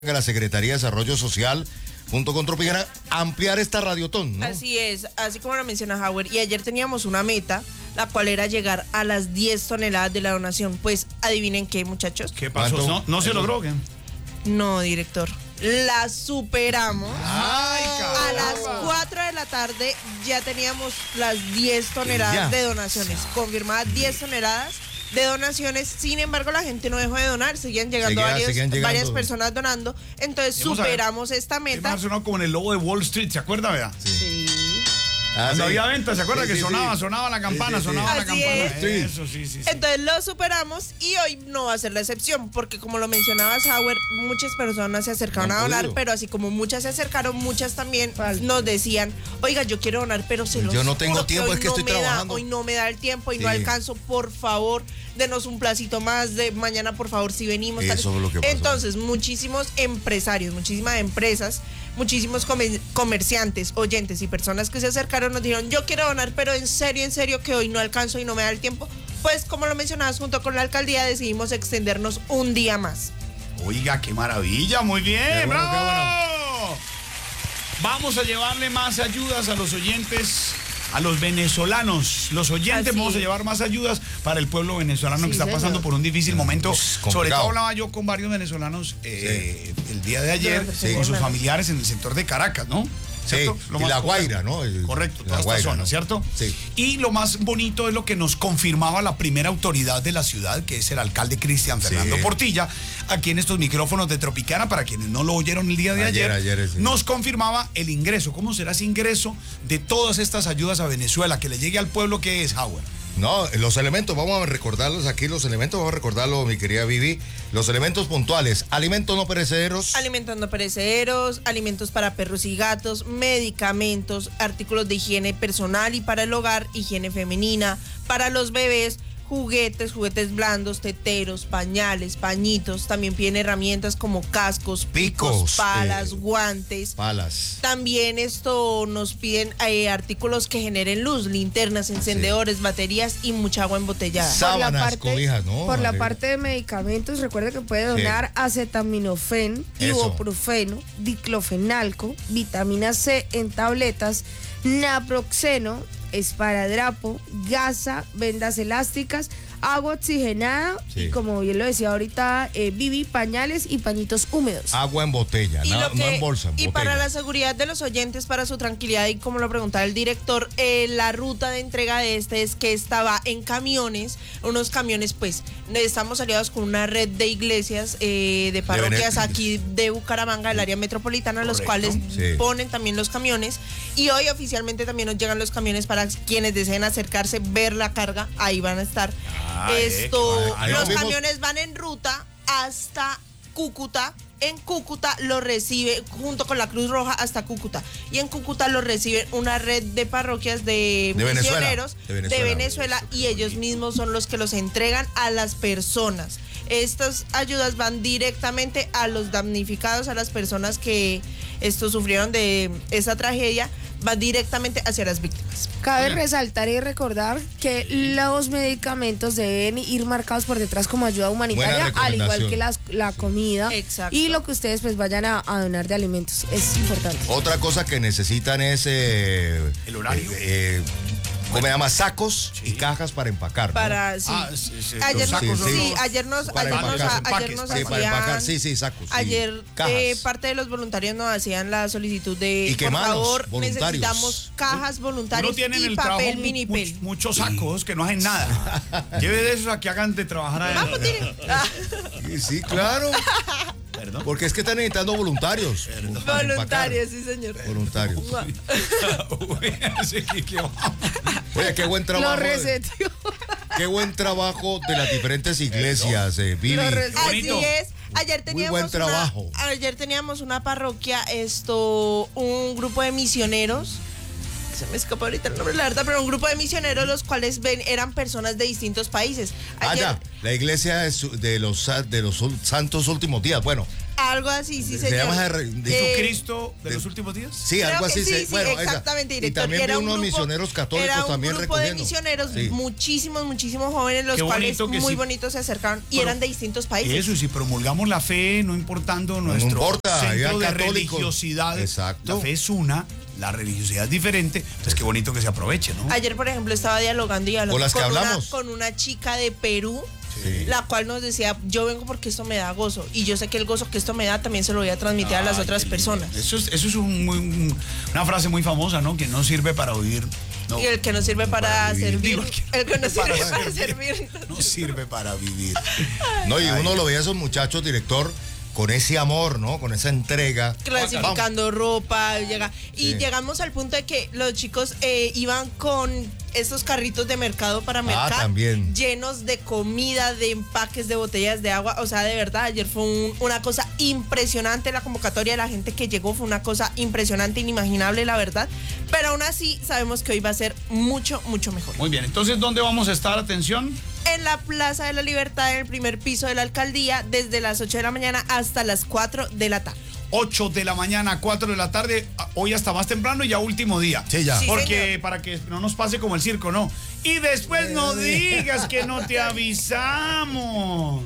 de la Secretaría de Desarrollo Social junto con Tropicana ampliar esta radiotón, ¿no? Así es, así como lo menciona Howard. Y ayer teníamos una meta, la cual era llegar a las 10 toneladas de la donación. Pues adivinen qué, muchachos. ¿Qué pasó? ¿No se logró? ¿Qué? No, director. La superamos. ¡Ay, caramba! A las 4 de la tarde ya teníamos las 10 toneladas de donaciones. Confirmadas 10 toneladas de donaciones. Sin embargo, la gente no dejó de donar. Seguían llegando varias personas donando. Entonces superamos esta meta. Sonó como en el logo de Wall Street, ¿se acuerda, verdad? Sí. Cuando había venta, ¿se acuerda que sonaba la campana, sonaba la campana? Eso, sí. Entonces lo superamos y hoy no va a ser la excepción, porque como lo mencionaba Sauer, muchas personas se acercaron a donar, pero así como muchas se acercaron, muchas también nos decían, oiga, yo quiero donar, pero yo no tengo tiempo, es que estoy trabajando. Hoy no me da el tiempo y no alcanzo, por favor, denos un placito más de mañana, por favor, si venimos. Eso es lo que pasó. Entonces, muchísimos empresarios, muchísimas empresas, muchísimos comerciantes, oyentes y personas que se acercaron nos dijeron, yo quiero donar, pero en serio que hoy no alcanzo y no me da el tiempo. Pues como lo mencionabas, junto con la alcaldía decidimos extendernos un día más. Oiga, qué maravilla, muy bien, bueno, ¡bravo! Vamos a llevarle más ayudas a los oyentes, a los venezolanos. Los oyentes vamos a llevar más ayudas para el pueblo venezolano que está pasando por un difícil momento. Sobre todo hablaba yo con varios venezolanos el día de ayer con sus familiares en el sector de Caracas, ¿no? ¿Cierto? Sí, y La Guaira, ¿no? Correcto, toda esta zona, ¿no? ¿Cierto? Sí. Y lo más bonito es lo que nos confirmaba la primera autoridad de la ciudad, que es el alcalde Cristian Fernando Portilla, aquí en estos micrófonos de Tropicana, para quienes no lo oyeron el día de ayer nos confirmaba el ingreso. ¿Cómo será ese ingreso de todas estas ayudas a Venezuela? Que le llegue al pueblo, que es, Howard. No, los elementos, vamos a recordarlos aquí, vamos a recordarlo, mi querida Vivi. Los elementos puntuales: alimentos no perecederos. Alimentos no perecederos, alimentos para perros y gatos, medicamentos, artículos de higiene personal y para el hogar, higiene femenina, para los bebés, juguetes blandos, teteros, pañales, pañitos. También piden herramientas como cascos, picos, palas, guantes. También nos piden artículos que generen luz, linternas, encendedores, baterías y mucha agua embotellada. Sábanas, cobijas, ¿no? Por la parte de medicamentos, recuerde que puede donar acetaminofén, ibuprofeno, diclofenalco, vitamina C en tabletas, naproxeno, esparadrapo, gasa, vendas elásticas, agua oxigenada y, como bien lo decía ahorita Vivi, pañales y pañitos húmedos. Agua en botella, no en bolsa, en botella. Para la seguridad de los oyentes, para su tranquilidad y como lo preguntaba el director, la ruta de entrega de es que estaba en camiones, unos camiones, pues estamos aliados con una red de iglesias, de parroquias aquí de Bucaramanga, del área metropolitana, los cuales ponen también los camiones, y hoy oficialmente también nos llegan los camiones para quienes deseen acercarse, ver la carga, ahí van a estar. Los camiones van en ruta hasta Cúcuta. En Cúcuta lo recibe, junto con la Cruz Roja, hasta Cúcuta. Y en Cúcuta lo reciben una red de parroquias de misioneros de Venezuela, y ellos mismos son los que los entregan a las personas. Estas ayudas van directamente a los damnificados, a las personas que sufrieron de esa tragedia, van directamente hacia las víctimas. Cabe resaltar y recordar que los medicamentos deben ir marcados por detrás como ayuda humanitaria, al igual que la comida. Exacto. Y lo que ustedes pues vayan a donar de alimentos. Es importante. Otra cosa que necesitan es el horario. ¿Cómo se llama? Sacos y cajas para empacar, ¿no? Ayer nos hacían, sacos. Ayer parte de los voluntarios nos hacían la solicitud de, por favor, necesitamos cajas voluntarios y papel vinipel. Muchos sacos que no hacen nada. Lleve de esos a que hagan de trabajar. Vamos, tiren. Sí, claro. ¿Perdón? Porque es que están necesitando voluntarios. Voluntarios, sí, señor. Voluntarios. Oye, qué buen trabajo. Lo resetió. Qué buen trabajo de las diferentes iglesias, Vivi. Así es. Ayer teníamos una parroquia, un grupo de misioneros. Se me escapó ahorita el nombre, la verdad, pero un grupo de misioneros, los cuales eran personas de distintos países. La iglesia de los santos últimos días. Bueno, Algo así, sí, Se señor. llama ¿Jesucristo de los últimos días? Sí, Creo algo que así. sí, Bueno, exactamente, y director. también Era vi un unos grupo- misioneros católicos era también un grupo de recogiendo. misioneros, Sí. muchísimos jóvenes, los Qué cuales bonito que muy sí. bonitos se acercaron y Pero eran de distintos países. Eso, y si promulgamos la fe, no importando nuestro importa, centro eran de católicos. religiosidad. Exacto. La fe es una, la religiosidad es diferente. Pues qué bonito que se aproveche, ¿no? Ayer, por ejemplo, estaba dialogando Con las que hablamos. con una chica de Perú, Sí. la cual nos decía, yo vengo porque esto me da gozo, y yo sé que el gozo que esto me da también se lo voy a transmitir a las Ay, otras qué lindo. personas. Eso es una frase muy famosa, ¿no? Que no sirve para oír. No, Y el que no sirve para vivir. servir, Digo, el que no para sirve para servir. servir. no sirve para vivir. No, y uno lo veía a esos muchachos, director, con ese amor, ¿no? Con esa entrega. Clasificando ropa, y Sí. llegamos al punto de que los chicos iban con estos carritos de mercado para mercar, también. llenos de comida, de empaques, de botellas de agua. O sea, de verdad, ayer fue una cosa impresionante. La convocatoria de la gente que llegó fue una cosa impresionante, inimaginable, la verdad. Pero aún así, sabemos que hoy va a ser mucho mejor. Muy bien, entonces, ¿dónde vamos a estar? Atención. En la Plaza de la Libertad, en el primer piso de la alcaldía, desde las 8 de la mañana hasta las 4 de la tarde. 8 de la mañana, 4 de la tarde, hoy hasta más temprano y ya último día. Sí, ya. Sí, Porque señor. para que no nos pase como el circo, ¿no? Y después no digas que no te avisamos.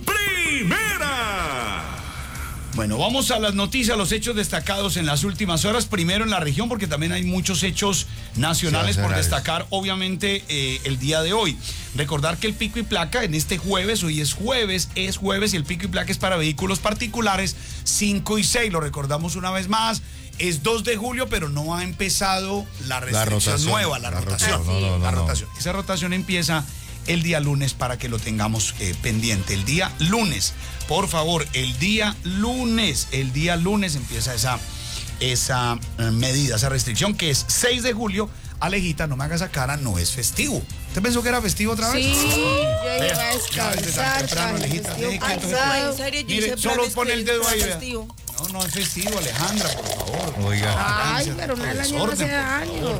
Primera. Bueno, vamos a las noticias, los hechos destacados en las últimas horas. Primero en la región, porque también hay muchos hechos nacionales por destacar, obviamente, el día de hoy. Recordar que el pico y placa en este jueves, hoy es jueves, y el pico y placa es para vehículos particulares 5 y 6. Lo recordamos una vez más. Es 2 de julio, pero no ha empezado la restricción rotación, nueva, la rotación. no. Rotación. Esa rotación empieza el día lunes para que lo tengamos pendiente. El día lunes, por favor, el día lunes empieza esa medida, esa restricción que es 6 de julio. Alejita, no me hagas esa cara, no es festivo. ¿Usted pensó que era festivo otra vez? Sí, yo iba a Ya, desde tan descansar. temprano, Alejita. festivo Deje quieto, pasado. ¿En serio? Yo Mire, hice solo planes pone que el dedo ahí, fuera vea. festivo. No es festivo, Alejandra, por favor. Oiga. Ay, pero una al año no hace daño.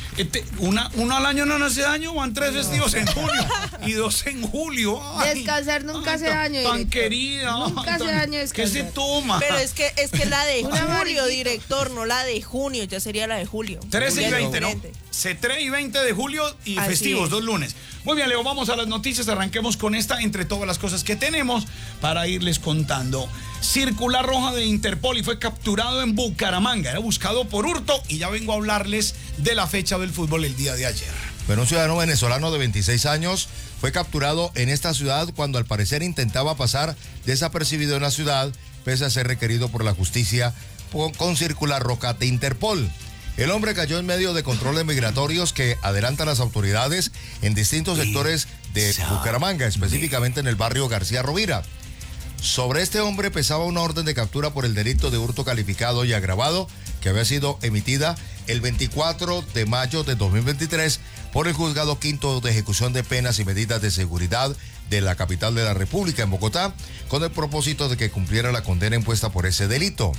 Uno al año no hace daño, van 3 festivos en junio y 2 en julio. Ay, Descansar nunca hace daño, Tan director. querida. Nunca hace daño ¿Qué se descansar. toma? Pero es que la de Una julio, amarillita. director, no la de junio, ya sería la de julio. 13 y Ya es 20, ¿no? diferente. 3 y 20 de julio y Así festivos, es. 2 lunes. Muy bien, Leo, vamos a las noticias. Arranquemos con esta, entre todas las cosas que tenemos, para irles contando. Circular roja de Interpol y fue capturado en Bucaramanga. Era buscado por hurto y ya vengo a hablarles de la fecha del fútbol el día de ayer. Bueno, un ciudadano venezolano de 26 años fue capturado en esta ciudad cuando al parecer intentaba pasar desapercibido en la ciudad, pese a ser requerido por la justicia con circular roja de Interpol. El hombre cayó en medio de controles migratorios que adelantan las autoridades en distintos sectores de Bucaramanga, específicamente en el barrio García Rovira. Sobre este hombre pesaba una orden de captura por el delito de hurto calificado y agravado que había sido emitida el 24 de mayo de 2023 por el Juzgado Quinto de Ejecución de Penas y Medidas de Seguridad de la capital de la República, en Bogotá, con el propósito de que cumpliera la condena impuesta por ese delito.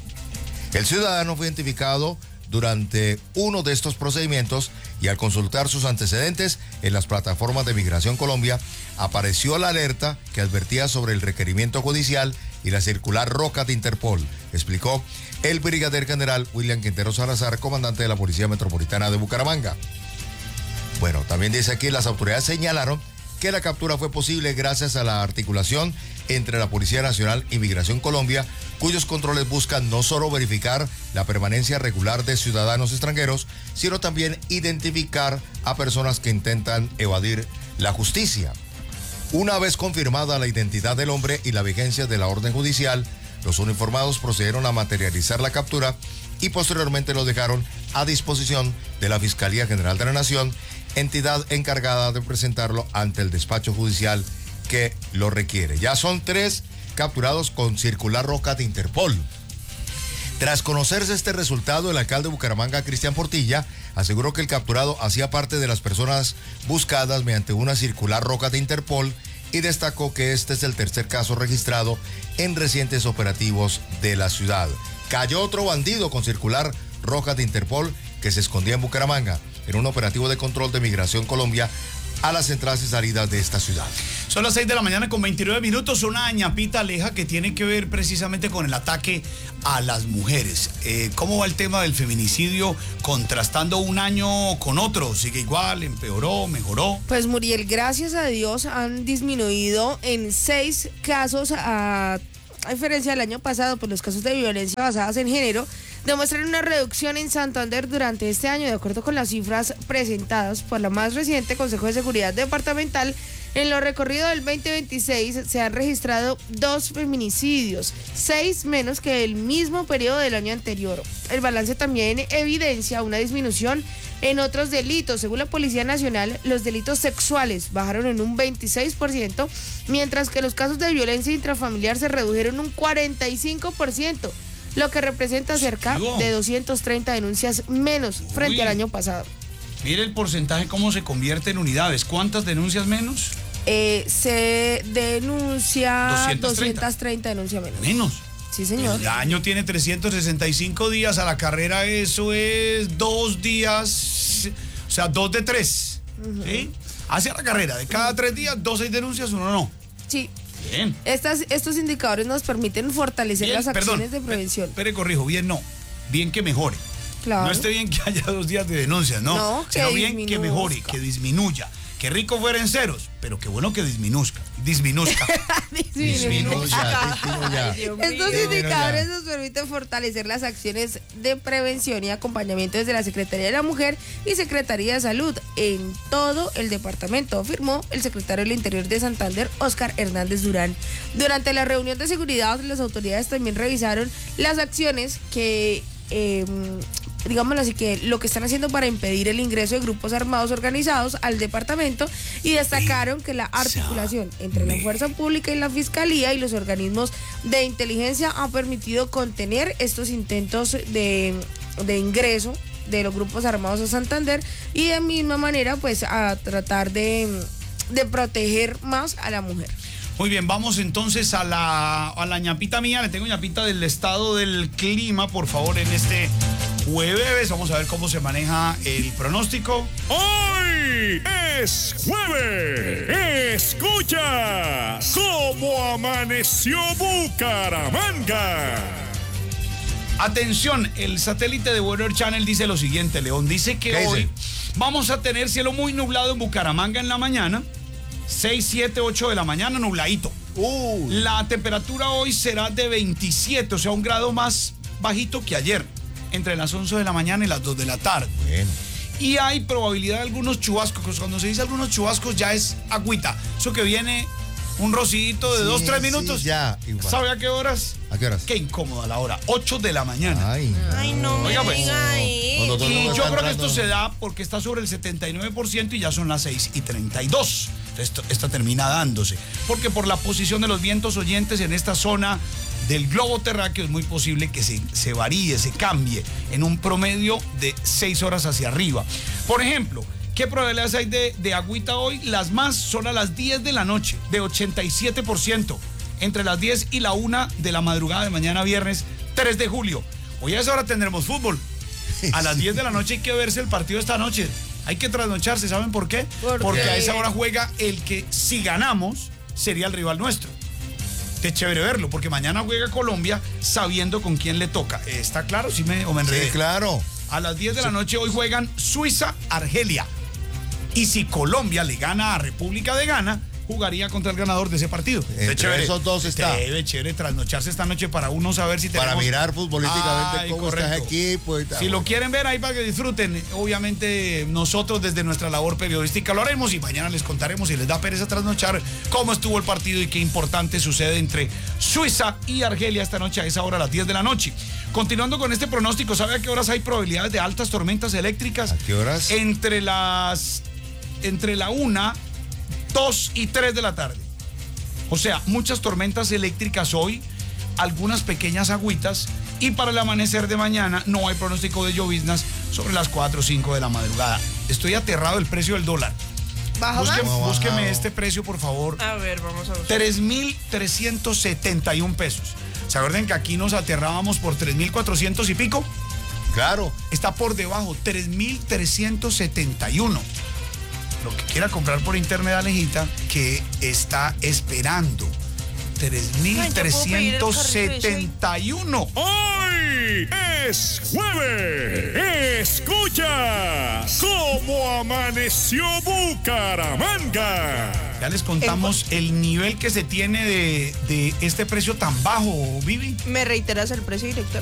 El ciudadano fue identificado durante uno de estos procedimientos y al consultar sus antecedentes en las plataformas de Migración Colombia, apareció la alerta que advertía sobre el requerimiento judicial y la circular roja de Interpol, explicó el brigadier general William Quintero Salazar, comandante de la Policía Metropolitana de Bucaramanga. Bueno, también dice aquí, las autoridades señalaron que la captura fue posible gracias a la articulación entre la Policía Nacional y Migración Colombia, cuyos controles buscan no solo verificar la permanencia regular de ciudadanos extranjeros, sino también identificar a personas que intentan evadir la justicia. Una vez confirmada la identidad del hombre y la vigencia de la orden judicial, los uniformados procedieron a materializar la captura y posteriormente lo dejaron a disposición de la Fiscalía General de la Nación, entidad encargada de presentarlo ante el despacho judicial que lo requiere. Ya son 3 capturados con circular roja de Interpol. Tras conocerse este resultado, el alcalde de Bucaramanga, Cristian Portilla, aseguró que el capturado hacía parte de las personas buscadas mediante una circular roja de Interpol y destacó que este es el tercer caso registrado en recientes operativos de la ciudad. Cayó otro bandido con circular roja de Interpol que se escondía en Bucaramanga. En un operativo de control de Migración Colombia, a las entradas y salidas de esta ciudad. Son las 6 de la mañana con 29 minutos, una ñapita aleja que tiene que ver precisamente con el ataque a las mujeres. ¿Cómo va el tema del feminicidio contrastando un año con otro? ¿Sigue igual, empeoró, mejoró? Pues Muriel, gracias a Dios han disminuido en 6 casos a diferencia del año pasado, pues los casos de violencia basadas en género demuestran una reducción en Santander durante este año, de acuerdo con las cifras presentadas por la más reciente Consejo de Seguridad Departamental. En lo recorrido del 2026 se han registrado 2 feminicidios, 6 menos que el mismo periodo del año anterior. El balance también evidencia una disminución en otros delitos. Según la Policía Nacional, los delitos sexuales bajaron en un 26%, mientras que los casos de violencia intrafamiliar se redujeron un 45%. Lo que representa cerca de 230 denuncias menos frente al año pasado. Mire el porcentaje cómo se convierte en unidades. ¿Cuántas denuncias menos? Se denuncia 230 denuncias menos. ¿Menos? Sí, señor. El año tiene 365 días, a la carrera eso es 2 días, o sea, 2 de 3. ¿Sí? Hacia la carrera, de cada 3 días, 2 hay denuncias, 1 no. Sí. Bien. Estos indicadores nos permiten fortalecer las acciones de prevención. Corrijo, bien no, bien que mejore. Claro. No esté bien que haya 2 días de denuncias, no sino bien que mejore, que disminuya. Qué rico fuera en ceros, pero qué bueno que disminuzca. Disminuya. Estos indicadores nos permiten fortalecer las acciones de prevención y acompañamiento desde la Secretaría de la Mujer y Secretaría de Salud en todo el departamento, afirmó el secretario del Interior de Santander, Óscar Hernández Durán. Durante la reunión de seguridad, las autoridades también revisaron las acciones que digámoslo así, que lo que están haciendo para impedir el ingreso de grupos armados organizados al departamento, y destacaron que la articulación entre la fuerza pública y la fiscalía y los organismos de inteligencia han permitido contener estos intentos de ingreso de los grupos armados a Santander, y de misma manera pues a tratar de proteger más a la mujer. Muy bien, vamos entonces a la ñapita mía. Le tengo ñapita del estado del clima, por favor, en este jueves. Vamos a ver cómo se maneja el pronóstico. Hoy es jueves. Escucha cómo amaneció Bucaramanga. Atención, el satélite de Weather Channel dice lo siguiente, León. Dice que hoy vamos a tener cielo muy nublado en Bucaramanga en la mañana. 6, 7, 8 de la mañana, nubladito. La temperatura hoy será de 27, o sea, 1 grado más bajito que ayer, entre las 11 de la mañana y las 2 de la tarde. Bueno. Y hay probabilidad de algunos chubascos. Cuando se dice algunos chubascos ya es agüita. Eso que viene un rocidito de 2, 3 minutos. Sí, ya. Igual. ¿Sabe a qué horas? ¿A qué horas? Qué incómoda la hora. 8 de la mañana. Ay, no me Oiga, pues. diga eso. Y yo creo que esto se da porque está sobre el 79% y ya son las 6:32. Esta termina dándose. Porque por la posición de los vientos oyentes en esta zona del globo terráqueo es muy posible que se varíe, se cambie en un promedio de 6 horas hacia arriba. Por ejemplo, ¿qué probabilidades hay de agüita hoy? Las más son a las 10 de la noche, de 87%. Entre las 10 y la 1 de la madrugada de mañana viernes 3 de julio. Hoy a esa hora tendremos fútbol. A las 10 de la noche hay que verse el partido esta noche. Hay que trasnocharse, ¿saben por qué? Porque a esa hora juega el que, si ganamos, sería el rival nuestro. Qué chévere verlo, porque mañana juega Colombia sabiendo con quién le toca. ¿Está claro? ¿Sí me enredé? Sí, claro. A las 10 de la noche hoy juegan Suiza-Argelia. Y si Colombia le gana a República de Ghana, jugaría contra el ganador de ese partido. Entre esos dos está. Debe chévere trasnocharse esta noche para uno saber si tenemos... Para mirar futbolísticamente cómo está el equipo y tal. Si lo quieren ver ahí para que disfruten, obviamente nosotros desde nuestra labor periodística lo haremos y mañana les contaremos si les da pereza trasnochar cómo estuvo el partido y qué importante sucede entre Suiza y Argelia esta noche a esa hora, a las 10 de la noche. Continuando con este pronóstico, ¿sabe a qué horas hay probabilidades de altas tormentas eléctricas? ¿A qué horas? Entre la 1, 2 y 3 de la tarde. O sea, muchas tormentas eléctricas hoy, algunas pequeñas agüitas, y para el amanecer de mañana no hay pronóstico de lloviznas sobre las 4 o 5 de la madrugada. Estoy aterrado del precio del dólar. Búsqueme este precio, por favor. A ver, vamos a ver. 3.371 pesos. ¿Se acuerdan que aquí nos aterrábamos por 3.400 y pico? Claro. Está por debajo, 3.371. lo que quiera comprar por internet, Alejita, que está esperando 3.371. Hoy es jueves. Escucha cómo amaneció Bucaramanga. Ya les contamos el nivel que se tiene de este precio tan bajo, Vivi. ¿Me reiteras el precio, director?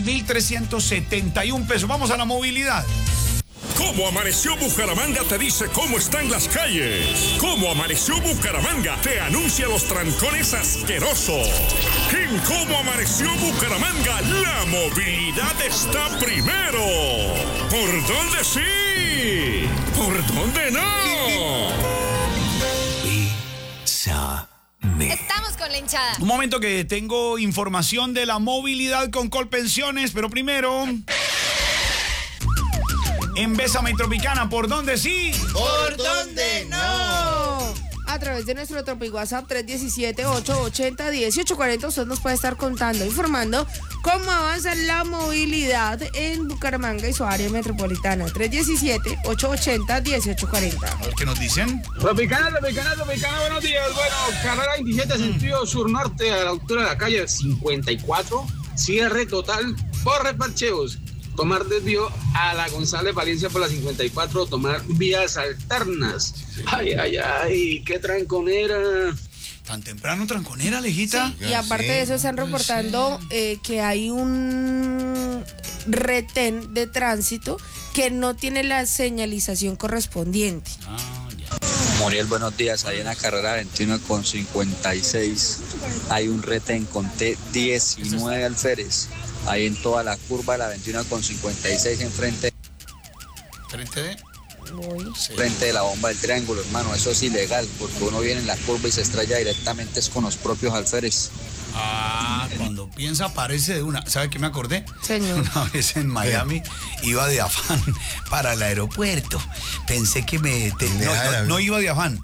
3.371 pesos. Vamos a la movilidad. Cómo amaneció Bucaramanga te dice cómo están las calles. Cómo amaneció Bucaramanga te anuncia los trancones asquerosos. En Cómo amaneció Bucaramanga la movilidad está primero. ¿Por dónde sí? ¿Por dónde no? Estamos con la hinchada. Un momento que tengo información de la movilidad con Colpensiones, pero primero... En Bésame y Tropicana, ¿por dónde sí? ¿Por dónde no? A través de nuestro Tropic WhatsApp 317-880-1840 usted nos puede estar contando, informando cómo avanza la movilidad en Bucaramanga y su área metropolitana. 317-880-1840. A ver qué nos dicen. Tropicana, buenos días. Bueno, carrera 27, sentido sur-norte, a la altura de la calle 54, cierre total por reparcheos. Tomar desvío a la González Valencia por la 54, tomar vías alternas. Ay, qué tranconera. ¿Tan temprano tranconera, Alejita? Sí, y aparte de eso están reportando que hay un retén de tránsito que no tiene la señalización correspondiente. Muriel, buenos días. Ahí en la carrera 21 con 56 hay un retén con T19 alférez. Ahí en toda la curva de la 21 con 56 enfrente. ¿Frente de? Frente de la bomba del triángulo, hermano. Eso es ilegal porque uno viene en la curva y se estrella directamente con los propios alférez. Cuando piensa aparece de una. ¿Sabe qué me acordé? Señor. Una vez en Miami iba de afán para el aeropuerto. Pensé que no iba de afán.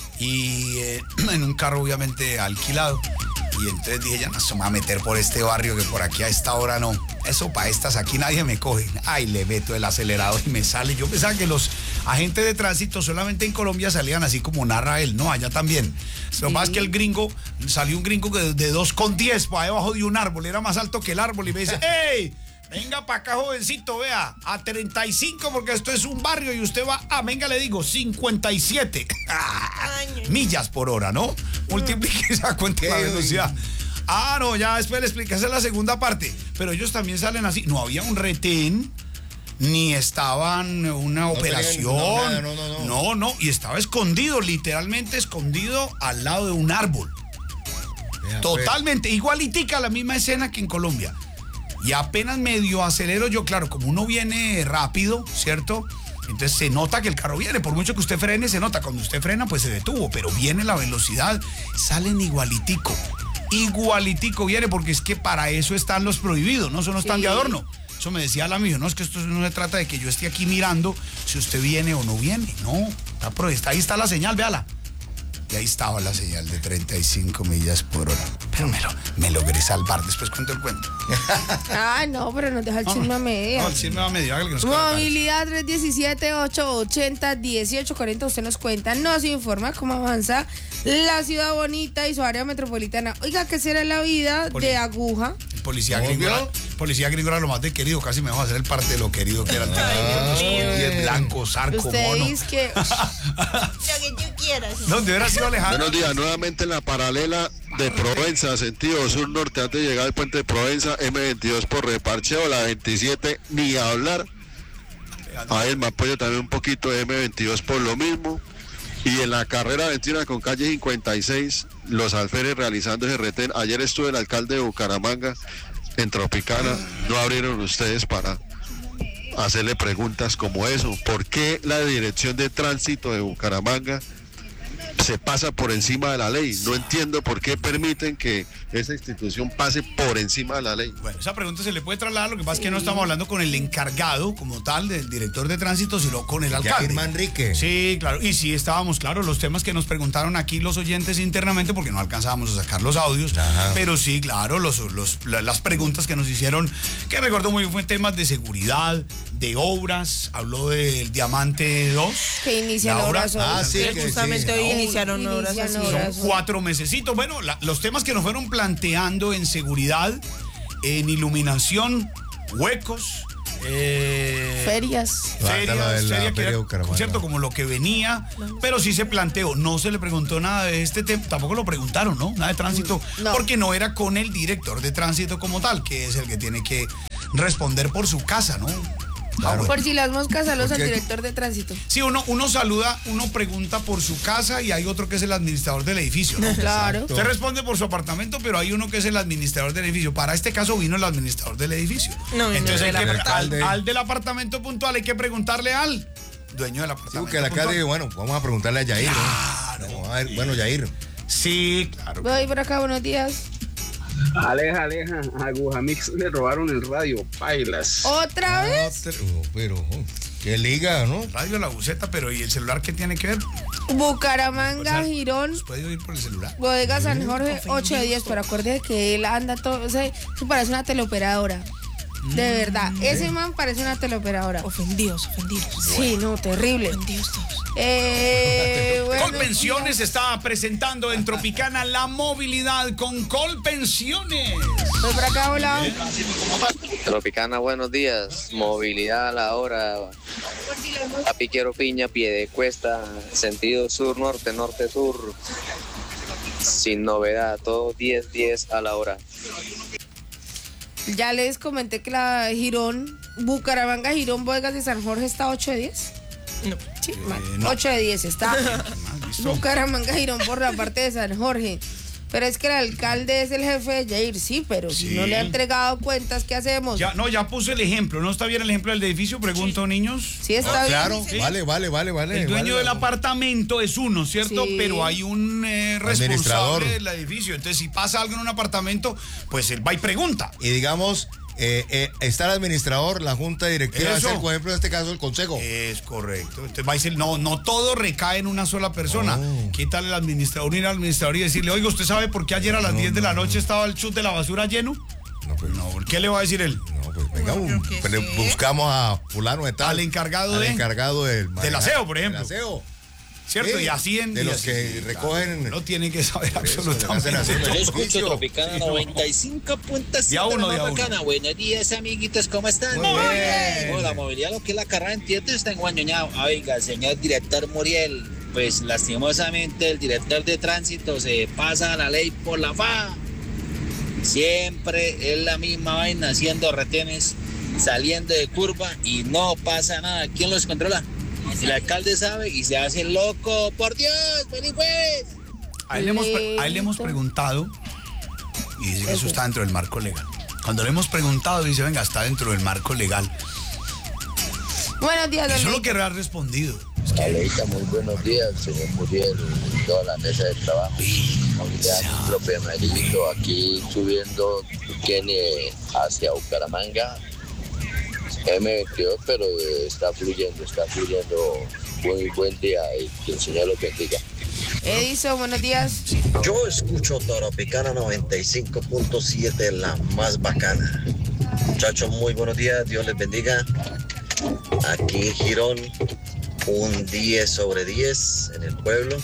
Y en un carro obviamente alquilado. Y entonces dije, ya no se me va a meter por este barrio que por aquí a esta hora no. Eso para estas aquí nadie me coge. Ay, le meto el acelerador y me sale. Yo pensaba que los agentes de tránsito solamente en Colombia salían así como narra él. No, allá también. Sí. Lo más que el gringo, salió un gringo de 2,10 para debajo de un árbol. Era más alto que el árbol y me dice, ¡ey! Venga para acá, jovencito, vea, a 35 porque esto es un barrio y usted va, venga, le digo, 57 millas por hora, ¿no? Multiplique esa cuenta de la velocidad. No, ya después le expliqué, esa es la segunda parte. Pero ellos también salen así. No había un retén, ni estaban una operación. No, y estaba escondido, literalmente escondido al lado de un árbol. Totalmente, igualitica la misma escena que en Colombia. Y apenas medio acelero yo, claro, como uno viene rápido, ¿cierto? Entonces se nota que el carro viene, por mucho que usted frene, se nota. Cuando usted frena, pues se detuvo, pero viene la velocidad, salen igualitico viene, porque es que para eso están los prohibidos, ¿no? Eso no están de adorno. Eso me decía el amigo, no, es que esto no se trata de que yo esté aquí mirando si usted viene o no viene, no. Ahí está la señal, véala. Y ahí estaba la señal de 35 millas por hora. Pero me logré salvar. Después cuento el cuento. No, pero nos deja el chisme a media. No, el chisme a media. Movilidad 317-880-1840. Usted nos cuenta, nos informa cómo avanza la ciudad bonita y su área metropolitana. Oiga, ¿qué será la vida de Aguja? El policía gringo era lo más de querido. Casi me dejó hacer el parte de lo querido que era. 10 blancos, arco, usted mono. dice que... Lo que tú quieras. ¿Dónde hubiera sido Alejandro? Buenos días, nuevamente en la paralela de Provenza, sentido sur-norte, antes de llegar al puente de Provenza, M22 por reparcheo, la 27 ni hablar. Ahí me apoyo también un poquito de M22 por lo mismo. Y en la carrera 21 con calle 56, los alférez realizando ese retén. Ayer estuve el alcalde de Bucaramanga en Tropicana, no abrieron ustedes para hacerle preguntas como eso. ¿Por qué la dirección de tránsito de Bucaramanga se pasa por encima de la ley? No entiendo por qué permiten que esa institución pase por encima de la ley. Bueno, esa pregunta se le puede trasladar, lo que pasa es que no estamos hablando con el encargado como tal del director de tránsito, sino con el alcalde. Manrique. Sí, claro, y sí estábamos, claro, los temas que nos preguntaron aquí los oyentes internamente, porque no alcanzábamos a sacar los audios, pero sí, claro, las preguntas que nos hicieron, que recuerdo muy bien, fue temas de seguridad, de obras, habló del Diamante 2. Que inicia la obra. Sí, justamente hoy iniciaron obras. Son 4 mesecitos. Bueno, los temas que nos fueron planteando en seguridad, en iluminación, huecos, ferias, cierto, como lo que venía, pero sí se planteó, no se le preguntó nada de este tema, tampoco lo preguntaron, ¿no? Nada de tránsito, porque no era con el director de tránsito como tal, que es el que tiene que responder por su casa, ¿no? Claro. Por si las moscas, saludos al director de tránsito. Sí, uno saluda, uno pregunta por su casa y hay otro que es el administrador del edificio, ¿no? Claro. Usted responde por su apartamento, pero hay uno que es el administrador del edificio. Para este caso vino el administrador del edificio. Entonces al del apartamento puntual hay que preguntarle al dueño del apartamento. Sí, que la cara dice, bueno, vamos a preguntarle a Yair. Claro. ¿No? Vamos a ver, bueno, Yair. Sí, claro. Voy por acá, buenos días. Aleja, a Gujamix le robaron el radio, pailas. ¿Otra vez? Pero, qué liga, ¿no? Radio La Buceta, pero ¿y el celular qué tiene que ver? Bucaramanga, Girón. ¿Puede oír por el celular? Bodega San Jorge, 8 de 10, pero acuérdese que él anda todo, eso parece una teleoperadora. De verdad, ese man parece una teleoperadora. Ofendidos. Sí, no, terrible. Ofendidos todos. Colpensiones está presentando en Tropicana la movilidad con Colpensiones. Voy por acá, hola. Tropicana, buenos días. Movilidad a la hora. A Piquero Piña, Piedecuesta, sentido sur-norte, norte-sur. Sin novedad, todo 10-10 a la hora. Ya les comenté que la Girón, Bucaramanga, Girón, Bodegas de San Jorge está 8 de 10. No. Sí, 8 de 10 está. Bucaramanga, Girón por la parte de San Jorge. Pero es que el alcalde es el jefe de Yair, sí, pero si no le ha entregado cuentas, ¿qué hacemos? Ya puse el ejemplo. ¿No está bien el ejemplo del edificio? Pregunto, niños. Sí, está bien. Claro, sí. Vale. El dueño del apartamento es uno, ¿cierto? Sí. Pero hay un responsable del edificio. Entonces, si pasa algo en un apartamento, pues él va y pregunta. Y digamos, está el administrador, la junta directiva, por ejemplo, en este caso el consejo. Es correcto. Entonces va a decir, no todo recae en una sola persona. ¿Qué tal el administrador? Ir al administrador y decirle, oiga, ¿usted sabe por qué ayer a las 10 de la noche estaba el chute de la basura lleno? No, ¿qué le va a decir él? No, pues venga, buscamos a fulano de tal. Al encargado del aseo, por ejemplo. Del aseo. ¿Cierto? Sí, y así de los que recogen. No tienen que saber absolutamente. Yo escucho Tropicana 95.7. Ya uno. Buenos días, amiguitos, ¿cómo están? Muy bien. La movilidad, lo que es la carrera en tieto está enguañoñado. Oiga, señor director Muriel, pues lastimosamente el director de tránsito se pasa la ley por la faja. Siempre es la misma vaina, haciendo retenes, saliendo de curva y no pasa nada. ¿Quién los controla? El alcalde sabe y se hace loco. ¡Por Dios! ¡Feliz jueves! A él le hemos preguntado y dice que eso está dentro del marco legal. Cuando le hemos preguntado, dice, venga, está dentro del marco legal. Buenos días, eso es lo que ha respondido. Aleita, muy buenos días, señor Muriel, toda la mesa de trabajo. Profe Amarillito, aquí subiendo Kenny hacia Bucaramanga. M22, pero está fluyendo. Muy buen día y que el Señor lo bendiga. Edison, buenos días. Yo escucho Tropicana 95.7, la más bacana. Muchachos, muy buenos días, Dios les bendiga. Aquí en Girón, un 10 sobre 10 en el pueblo.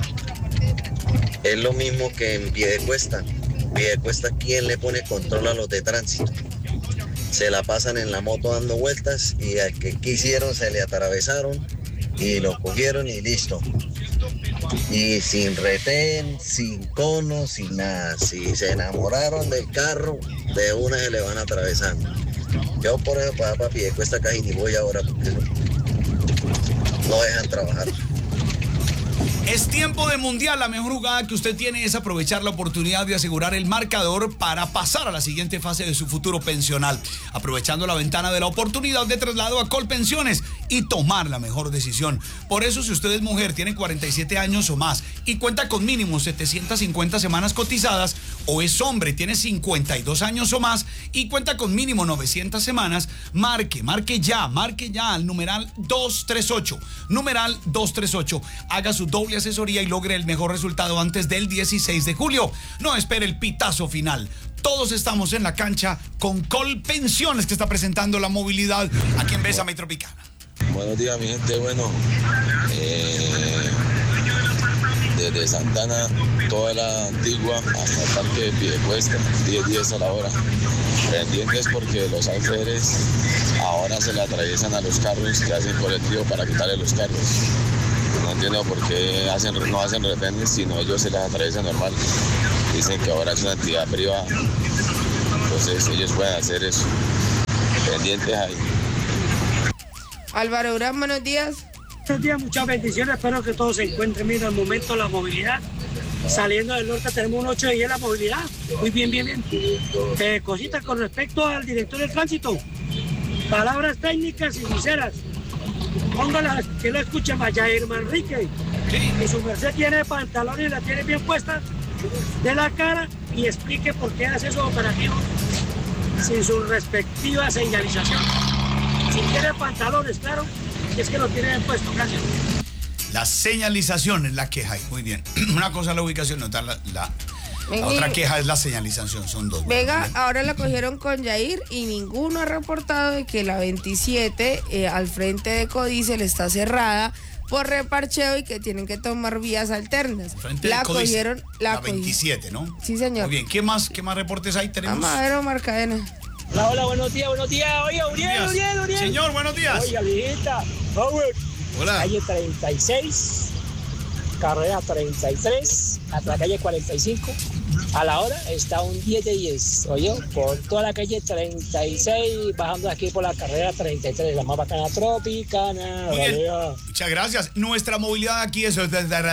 Es lo mismo que en Piedecuesta. Piedecuesta, ¿quién le pone control a los de tránsito? Se la pasan en la moto dando vueltas y al que quisieron se le atravesaron y lo cogieron y listo. Y sin retén, sin cono, sin nada. Si se enamoraron del carro, de una se le van atravesando. Yo por eso para Piedecuesta casi ni voy ahora porque no dejan trabajar. Es tiempo de mundial. La mejor jugada que usted tiene es aprovechar la oportunidad de asegurar el marcador para pasar a la siguiente fase de su futuro pensional, aprovechando la ventana de la oportunidad de traslado a Colpensiones y tomar la mejor decisión. Por eso, si usted es mujer, tiene 47 años o más y cuenta con mínimo 750 semanas cotizadas, o es hombre, tiene 52 años o más y cuenta con mínimo 900 semanas, marque ya al numeral 238. Numeral 238. Haga su doble asesoría y logre el mejor resultado antes del 16 de julio. No espere el pitazo final. Todos estamos en la cancha con Colpensiones, que está presentando la movilidad aquí en Bésame Tropicana. Buenos días, mi gente. Bueno, desde Santana, toda la Antigua, hasta el parque de Piedecuesta, 10 a la hora. Pendientes porque los alférez ahora se le atraviesan a los carros que hacen colectivo para quitarle los carros. No entiendo por qué no hacen retenes, sino ellos se les atraviesan normal. Dicen que ahora es una entidad privada, entonces ellos pueden hacer eso. Pendientes ahí. Álvaro Urán, buenos días. Buenos días, muchas bendiciones. Espero que todos se encuentren bien. Al momento la movilidad. Saliendo del norte tenemos un 8 de 10 la movilidad. Muy bien. Cositas con respecto al director del tránsito. Palabras técnicas y sinceras. Póngalas, que lo escuche Jair Manrique. Que su merced tiene pantalones y la tiene bien puesta de la cara y explique por qué hace esos operativos sin su respectiva señalización. Si tiene pantalones, claro, es que lo tiene bien puesto. Gracias. La señalización es la queja. Muy bien. Una cosa es la ubicación, otra la otra queja es la señalización. Son dos. Vega, ahora la cogieron con Yair y ninguno ha reportado de que la 27 al frente de Códice está cerrada por reparcheo y que tienen que tomar vías alternas. La cogieron la 27, ¿no? Sí, señor. Muy bien. ¿Qué más reportes ahí tenemos? Vamos a ver, Omar Cadena. Hola, buenos días. Oye, Uriel. Señor, buenos días. Oiga, viejita. Hola. Calle 36, carrera 33, hasta la calle 45. A la hora está un 10 de 10, oye, por toda la calle 36, bajando aquí por la carrera 33, la más bacana Tropicana. Muy bien. Muchas gracias. Nuestra movilidad aquí es... ¿Eso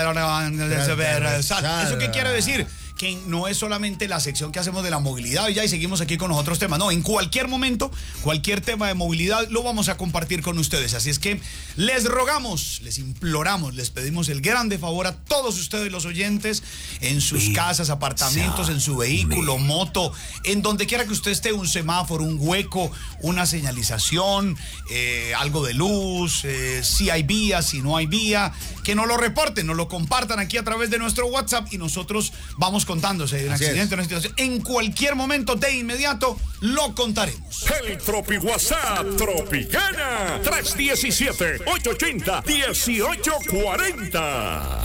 qué quiere decir? Que no es solamente la sección que hacemos de la movilidad y seguimos aquí con los otros temas. No, en cualquier momento, cualquier tema de movilidad lo vamos a compartir con ustedes. Así es que les rogamos, les imploramos, les pedimos el grande favor a todos ustedes los oyentes en sus casas, apartamentos, en su vehículo, moto, en donde quiera que usted esté, un semáforo, un hueco, una señalización, algo de luz, si hay vía, si no hay vía, que nos lo reporten, nos lo compartan aquí a través de nuestro WhatsApp y nosotros vamos contándose de un accidente, una situación. En cualquier momento, de inmediato, lo contaremos. El Tropi WhatsApp Tropicana 317-880-1840.